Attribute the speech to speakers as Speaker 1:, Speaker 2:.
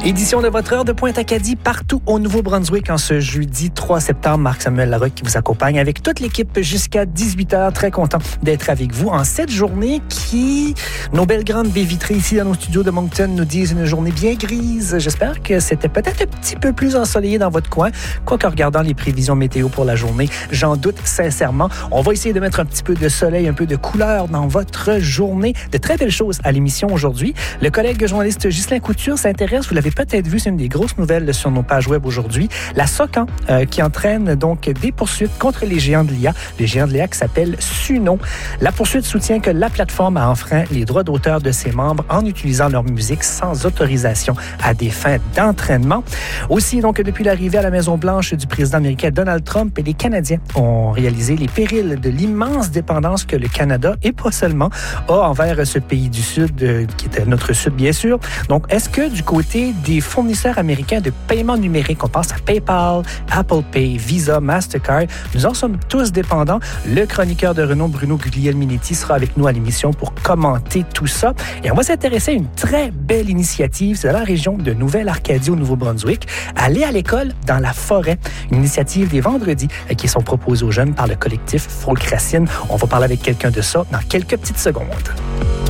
Speaker 1: Édition de votre heure de Pointe-Acadie partout au Nouveau-Brunswick en ce jeudi 3 septembre. Marc-Samuel Larocque qui vous accompagne avec toute l'équipe jusqu'à 18h. Très content d'être avec vous en cette journée qui, nos belles grandes baies vitrées ici dans nos studios de Moncton nous disent une journée bien grise. J'espère que c'était peut-être un petit peu plus ensoleillé dans votre coin. Quoique regardant les prévisions météo pour la journée, j'en doute sincèrement. On va essayer de mettre un petit peu de soleil, un peu de couleur dans votre journée. De très belles choses à l'émission aujourd'hui. Le collègue journaliste Ghislain Couture s'intéresse, vous l'avez peut-être vu, c'est une des grosses nouvelles sur nos pages web aujourd'hui. La SOCAN qui entraîne donc des poursuites contre les géants de l'IA. Les géants de l'IA qui s'appellent Suno. La poursuite soutient que la plateforme a enfreint les droits d'auteur de ses membres en utilisant leur musique sans autorisation à des fins d'entraînement. Aussi, donc, depuis l'arrivée à la Maison-Blanche du président américain Donald Trump, les Canadiens ont réalisé les périls de l'immense dépendance que le Canada, et pas seulement, a envers ce pays du Sud, qui était notre Sud, bien sûr. Donc, est-ce que du côté des fournisseurs américains de paiement numérique, on pense à PayPal, Apple Pay, Visa, Mastercard, nous en sommes tous dépendants? Le chroniqueur de renom Bruno Guglielminetti sera avec nous à l'émission pour commenter tout ça. Et on va s'intéresser à une très belle initiative, c'est dans la région de Nouvelle-Arcadie au Nouveau-Brunswick, aller à l'école dans la forêt. Une initiative des vendredis qui sont proposées aux jeunes par le collectif Folk Racine. On va parler avec quelqu'un de ça dans quelques petites secondes.